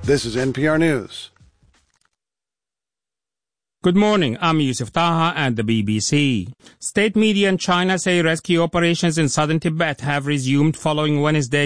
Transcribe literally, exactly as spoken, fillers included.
This is N P R News. Good morning, I'm Yusuf Taha at the B B C. State media in China say rescue operations in southern Tibet have resumed following Wednesday